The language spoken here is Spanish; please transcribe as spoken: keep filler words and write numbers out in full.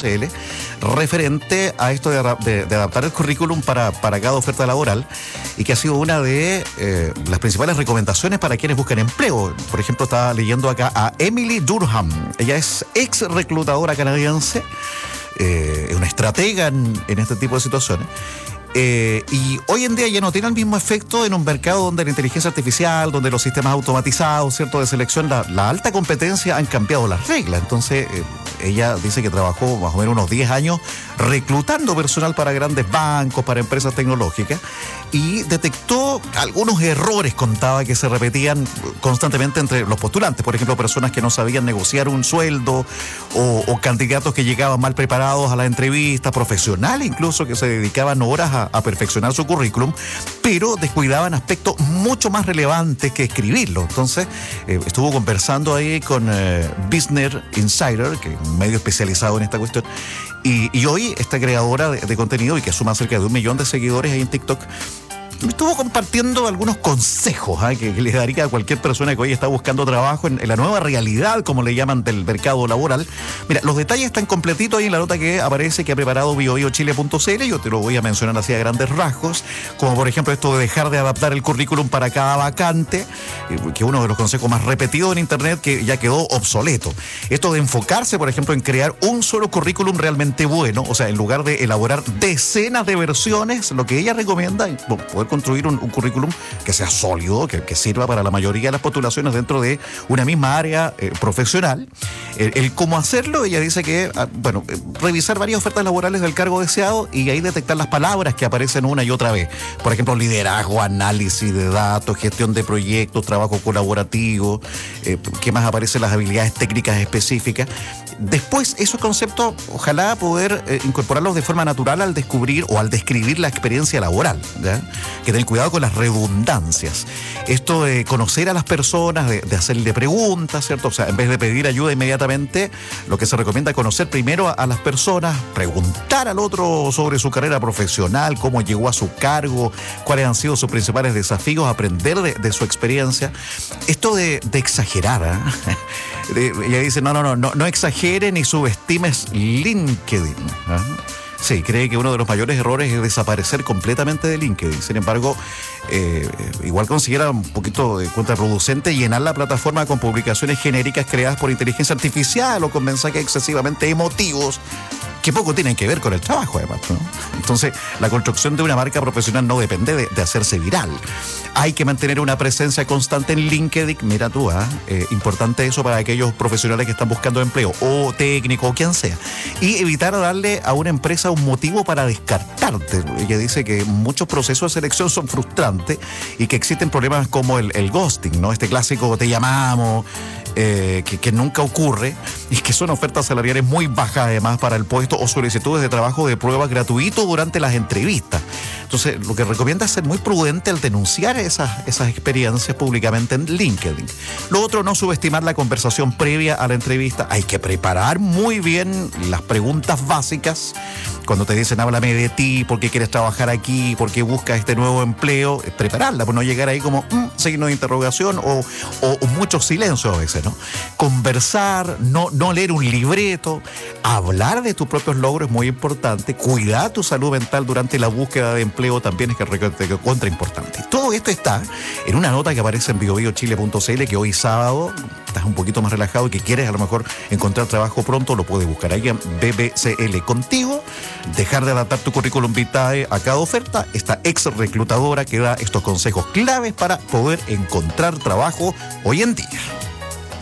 cl, referente a esto de, de, de adaptar el currículum para, para cada oferta laboral, y que ha sido una de eh, las principales recomendaciones para quienes buscan empleo. Por ejemplo, estaba leyendo acá a Emily Durham. Ella es ex reclutadora canadiense, eh, es una estratega en, en este tipo de situaciones. Eh, y hoy en día ya no tiene el mismo efecto en un mercado donde la inteligencia artificial, donde los sistemas automatizados, ¿cierto?, de selección, la, la alta competencia han cambiado las reglas. Entonces, eh, ella dice que trabajó más o menos unos diez años reclutando personal para grandes bancos, para empresas tecnológicas, y detectó algunos errores, contaba, que se repetían constantemente entre los postulantes. Por ejemplo, personas que no sabían negociar un sueldo, o, o candidatos que llegaban mal preparados a la entrevista, profesionales incluso que se dedicaban horas a, a perfeccionar su currículum, pero descuidaban aspectos mucho más relevantes que escribirlo. Entonces, eh, estuvo conversando ahí con eh, Business Insider, que es un medio especializado en esta cuestión, y, y hoy esta creadora de, de contenido, y que suma cerca de un millón de seguidores ahí en TikTok, me estuvo compartiendo algunos consejos ¿eh? que, que les daría a cualquier persona que hoy está buscando trabajo en, en la nueva realidad, como le llaman, del mercado laboral. Mira, los detalles están completitos ahí en la nota que aparece, que ha preparado bio bio chile punto c l. Yo te lo voy a mencionar así a grandes rasgos, como por ejemplo esto de dejar de adaptar el currículum para cada vacante, que es uno de los consejos más repetidos en internet, que ya quedó obsoleto. Esto de enfocarse, por ejemplo, en crear un solo currículum realmente bueno, o sea, en lugar de elaborar decenas de versiones, lo que ella recomienda es poder construir un, un currículum que sea sólido, que, que sirva para la mayoría de las postulaciones dentro de una misma área eh, profesional. El, el cómo hacerlo, ella dice que, ah, bueno, eh, revisar varias ofertas laborales del cargo deseado y ahí detectar las palabras que aparecen una y otra vez. Por ejemplo, liderazgo, análisis de datos, gestión de proyectos, trabajo colaborativo, eh, ¿qué más aparecen? Las habilidades técnicas específicas. Después, esos conceptos, ojalá poder eh, incorporarlos de forma natural al descubrir o al describir la experiencia laboral, ¿ya? Que tener cuidado con las redundancias. Esto de conocer a las personas, de, de hacerle preguntas, ¿cierto? O sea, en vez de pedir ayuda inmediatamente, lo que se recomienda es conocer primero a, a las personas, preguntar al otro sobre su carrera profesional, cómo llegó a su cargo, cuáles han sido sus principales desafíos, aprender de, de su experiencia. Esto de, de exagerar, ¿eh? de, ella dice, no, no, no, no, no exagere ni subestimes LinkedIn, ¿eh? Sí, cree que uno de los mayores errores es desaparecer completamente de LinkedIn. Sin embargo, eh, igual considera un poquito eh, contraproducente llenar la plataforma con publicaciones genéricas creadas por inteligencia artificial o con mensajes excesivamente emotivos que poco tienen que ver con el trabajo, además, ¿no? Entonces, la construcción de una marca profesional no depende de, de hacerse viral. Hay que mantener una presencia constante en LinkedIn. Mira tú, ¿eh? Eh, importante eso para aquellos profesionales que están buscando empleo, o técnico, o quien sea. Y evitar darle a una empresa un motivo para descartarte. Ella dice que muchos procesos de selección son frustrantes y que existen problemas como el, el ghosting, ¿no? Este clásico te llamamos, eh, que, que nunca ocurre, y que son ofertas salariales muy bajas además para el puesto, o solicitudes de trabajo de pruebas gratuito durante las entrevistas. Entonces, lo que recomienda es ser muy prudente al denunciar esas, esas experiencias públicamente en LinkedIn. Lo otro, no subestimar la conversación previa a la entrevista. Hay que preparar muy bien las preguntas básicas. Cuando te dicen, háblame de ti, por qué quieres trabajar aquí, por qué buscas este nuevo empleo, prepararla, por no llegar ahí como mmm, signo de interrogación o, o, o mucho silencio a veces, ¿no? Conversar, no, no leer un libreto, hablar de tus propios logros es muy importante, cuidar tu salud mental durante la búsqueda de empleo también es que, que contra importante. Todo esto está en una nota que aparece en bio bio chile punto c l, que hoy sábado estás un poquito más relajado y que quieres a lo mejor encontrar trabajo pronto, lo puedes buscar ahí en B B C L Contigo. Dejar de adaptar tu currículum vitae a cada oferta. Esta ex reclutadora que da estos consejos claves para poder encontrar trabajo hoy en día.